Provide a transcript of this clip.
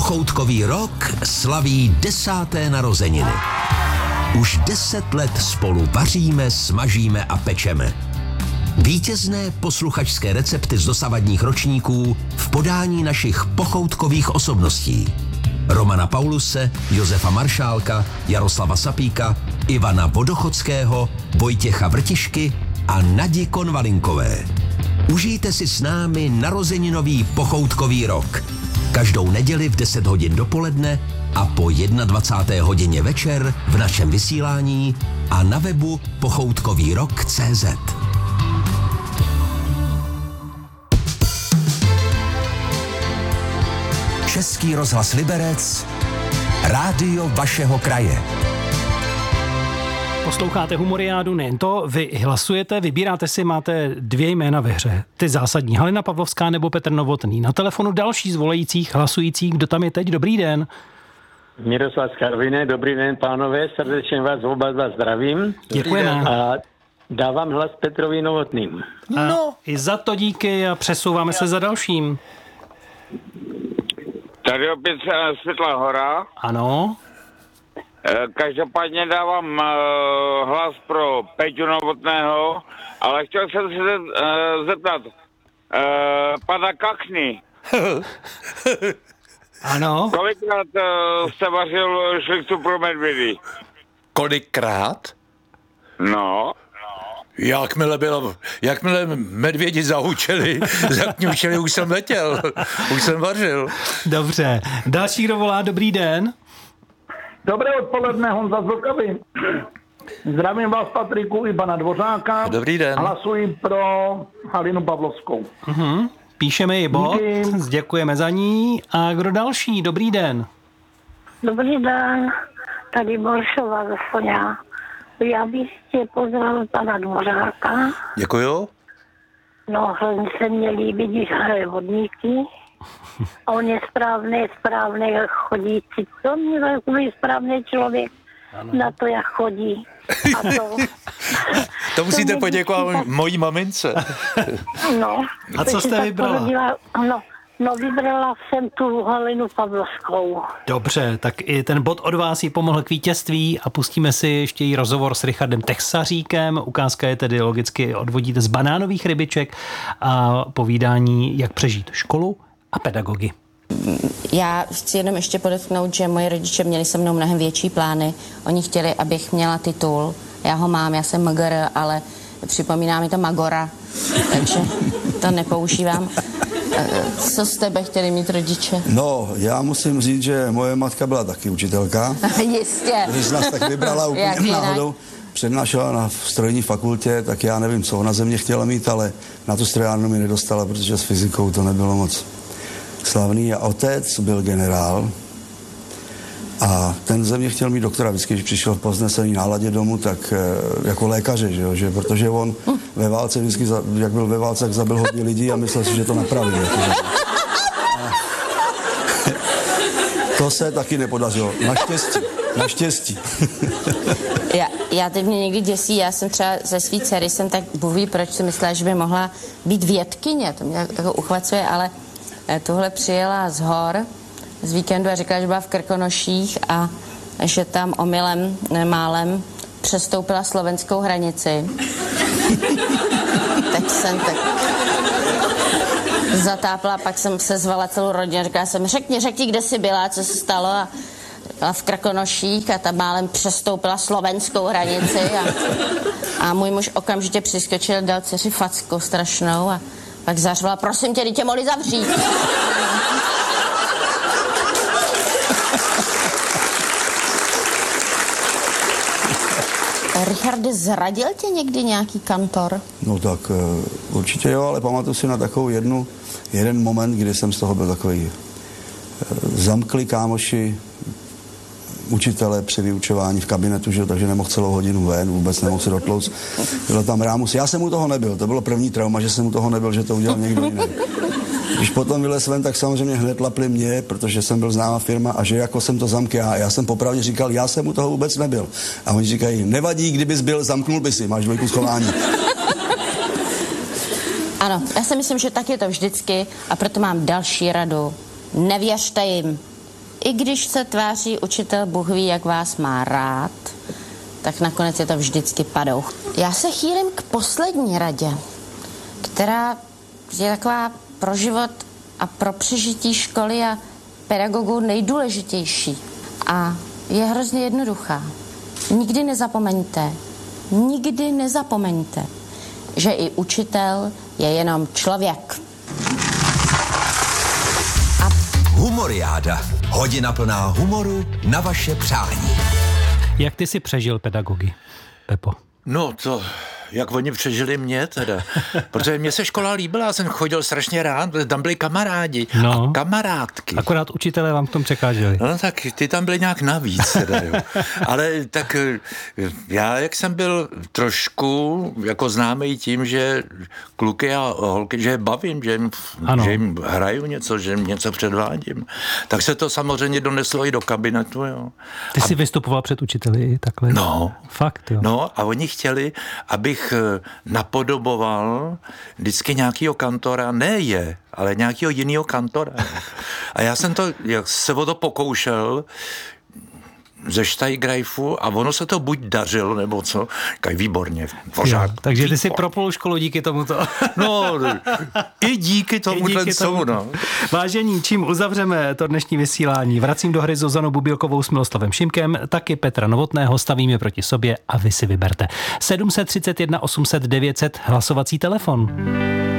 Pochoutkový rok slaví 10. narozeniny. Už 10 let spolu vaříme, smažíme a pečeme. Vítězné posluchačské recepty z dosavadních ročníků v podání našich pochoutkových osobností. Romana Pauluse, Josefa Maršálka, Jaroslava Sapíka, Ivana Vodochodského, Vojtěcha Vrtišky a Nadi Konvalinkové. Užijte si s námi narozeninový pochoutkový rok. Každou neděli v 10 hodin dopoledne a po 21. hodině večer v našem vysílání a na webu pochoutkovýrok.cz. Český rozhlas Liberec, rádio vašeho kraje. Posloucháte Humoriádu, nejen to, vy hlasujete, vybíráte si, máte 2 jména ve hře. Ty zásadní, Halina Pavlovská nebo Petr Novotný. Na telefonu další z volajících, hlasujících, kdo tam je teď? Dobrý den. Miroslav z Karviné, dobrý den, pánové, srdečně vás oba zdravím. Děkujeme. A dávám hlas Petrovi Novotným. No. I za to díky a přesouváme se za dalším. Tady opět Světlá hora. Ano. Každopádně dávám hlas pro Peťu Novotného, ale chtěl jsem se zeptat pana Kachny. Ano. Kolikrát jste vařil šlichtu pro medvědy? Kolikrát? No. Jakmile medvědi zahučeli, zakňučeli, už jsem letěl, už jsem vařil. Dobře. Další, kdo volá, dobrý den. Dobré odpoledne, Honza z Vltavy. Zdravím vás, Patriku, i pana Dvořáka. Dobrý den. Hlasuji pro Halinu Pavlovskou. Píšeme ji bod, děkujeme za ní. A kdo další? Dobrý den. Dobrý den, tady Boršova ze Soňa. Já bych tě pozdravil pana Dvořáka. Děkuju. No, hrozně se mně líbí, když hraje vodníky. A on je správný chodící. To mě takový správný člověk. Ano. Na to, jak chodí. A to musíte poděkovat mojí mamince. No. A co jste vybrala? No, vybrala jsem tu Halinu Pavlovskou. Dobře, tak i ten bod od vás jí pomohl k vítězství a pustíme si ještě jí rozhovor s Richardem Texaříkem. Ukázka je tedy logicky odvodíte z banánových rybiček a povídání, jak přežít školu a pedagogy. Já chci jenom ještě podotknout, že moji rodiče měli se mnou mnohem větší plány. Oni chtěli, abych měla titul. Já ho mám, já jsem MGR, ale připomíná mi to Magora, takže to nepoužívám. Co z tebe chtěli mít rodiče? No, já musím říct, že moje matka byla taky učitelka. Jistě. Když nás tak vybrala úplně náhodou, přednášela na strojní fakultě, tak já nevím, co ona ze mě chtěla mít, ale na tu strojárnu mi nedostala, protože s fyzikou to nebylo moc slavný. A otec byl generál a ten ze mě chtěl mít doktora. Vždycky, když přišel v povznesený náladě domů, tak jako lékaře, že? Protože on ve válce vždycky, jak byl ve válce, tak zabil hodně lidí a myslel si, že to napraví. To se taky nepodařilo. Naštěstí. Já teď mě někdy děsí, já jsem třeba ze svý dcery, jsem tak buví, proč si myslela, že by mohla být vědkyně, to mě jako uchvacuje, ale tohle přijela z hor z víkendu a říkala, že byla v Krkonoších a že tam omylem, málem přestoupila slovenskou hranici. Tak jsem tak zatápla, pak jsem se zvala celou rodinu, říkala jsem, řekni, kde jsi byla, co se stalo a byla v Krkonoších a tam málem přestoupila slovenskou hranici a můj muž okamžitě přiskočil, dal dceři facku strašnou a pak zařvala, prosím tě, dítě mohli zavřít. Richarde, zradil tě někdy nějaký kantor? No tak určitě jo, ale pamatuju si na takovou jeden moment, kdy jsem z toho byl takový zamkli kámoši učitele při vyučování v kabinetu, že, takže nemohl celou hodinu ven, vůbec nemohl se dotlouct. Byl tam rámus. Já jsem u toho nebyl, to bylo první trauma, že jsem u toho nebyl, že to udělal někdo jiný. Když potom vylez ven, tak samozřejmě hned lapli mě, protože jsem byl známá firma a že jako jsem to zamkl já. Já jsem popravdě říkal, já jsem u toho vůbec nebyl. A oni říkají, nevadí, kdybys byl, zamknul by si, máš 2 schování. Ano, já si myslím, že tak je to vždycky a proto mám další radu. Nevěřte jim. i když se tváří učitel Bůh ví, jak vás má rád, tak nakonec je to vždycky padouch. Já se chýlím k poslední radě, která je taková pro život a pro přežití školy a pedagogů nejdůležitější. A je hrozně jednoduchá. Nikdy nezapomeňte, že i učitel je jenom člověk. Humoriáda. Hodina plná humoru na vaše přání. Jak ty si přežil pedagogy, Pepo? No to, jak oni přežili mě teda, protože mě se škola líbila, já jsem chodil strašně rád, tam byli kamarádi a kamarádky. Akorát učitelé vám v tom překáželi. No tak ty tam byli nějak navíc teda, jo. Ale tak já, jak jsem byl trošku jako známý tím, že kluky a holky, že je bavím, že jim hraju něco, že jim něco předvádím, tak se to samozřejmě doneslo i do kabinetu, jo. Ty jsi vystupoval před učiteli takhle? No. Fakt, jo. No a oni chtěli, abych napodoboval vždycky nějakýho kantora, ne ale nějakýho jinýho kantora. A já jsem se o to pokoušel ze Steiggreifu a ono se to buď dařilo, nebo co, kaj výborně, pořád. Jo, takže ty si propol školu díky tomuto. No, i díky tomuhle tomu, no. Vážení, čím uzavřeme to dnešní vysílání? Vracím do hry Zuzanu Bubílkovou s Miloslavem Šimkem, taky Petra Novotného, stavíme proti sobě a vy si vyberte. 731 800 900 hlasovací telefon.